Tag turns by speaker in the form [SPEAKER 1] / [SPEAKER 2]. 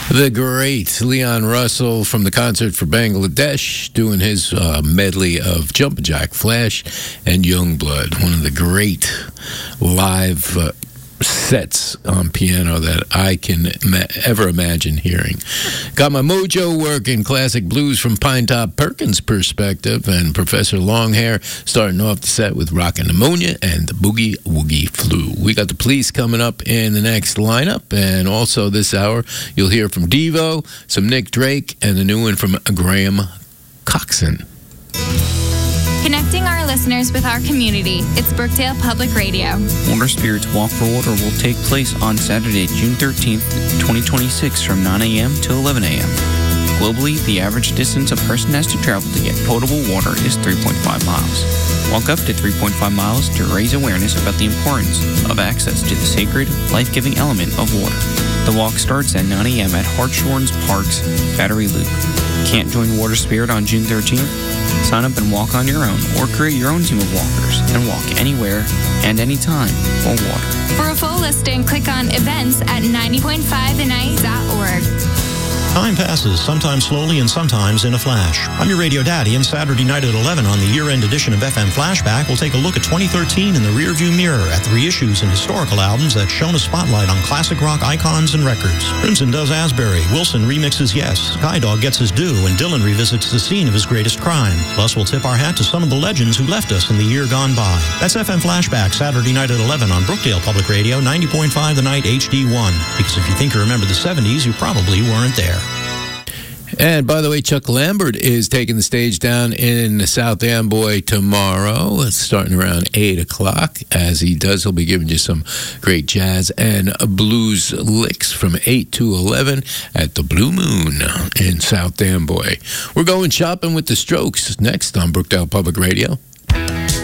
[SPEAKER 1] The great Leon Russell from the Concert for Bangladesh doing his medley of Jumpin' Jack Flash and Youngblood, one of the great live sets on piano that I can ever imagine hearing. Got my mojo working, classic blues from Pine Top Perkins' perspective, and Professor Longhair starting off the set with Rockin' Pneumonia and the Boogie Woogie Flu. We got the Police coming up in the next lineup, and also this hour you'll hear from Devo, some Nick Drake, and the new one from Graham Coxon.
[SPEAKER 2] Connecting our listeners with our community, it's Brookdale Public Radio.
[SPEAKER 3] Water Spirits Walk for Water will take place on Saturday, June 13th, 2026 from 9 a.m. to 11 a.m. Globally, the average distance a person has to travel to get potable water is 3.5 miles. Walk up to 3.5 miles to raise awareness about the importance of access to the sacred, life-giving element of water. The walk starts at 9 a.m. at Hartshorns Park's Battery Loop. Can't join Water Spirit on June 13th? Sign up and walk on your own, or create your own team of walkers and walk anywhere and anytime for water.
[SPEAKER 2] For a full listing, click on events at 90.5thenight.org.
[SPEAKER 4] Time passes, sometimes slowly and sometimes in a flash. I'm your radio daddy, and Saturday night at 11 on the year-end edition of FM Flashback, we'll take a look at 2013 in the rearview mirror at the reissues and historical albums that shone a spotlight on classic rock icons and records. Crimson does Asbury, Wilson remixes Yes, Sky Dog gets his due, and Dylan revisits the scene of his greatest crime. Plus, we'll tip our hat to some of the legends who left us in the year gone by. That's FM Flashback, Saturday night at 11 on Brookdale Public Radio, 90.5 The Night HD1. Because if you think you remember the 70s, you probably weren't there.
[SPEAKER 1] And by the way, Chuck Lambert is taking the stage down in South Amboy tomorrow. It's starting around 8 o'clock. As he does, he'll be giving you some great jazz and blues licks from 8 to 11 at the Blue Moon in South Amboy. We're going shopping with the Strokes next on Brookdale Public Radio.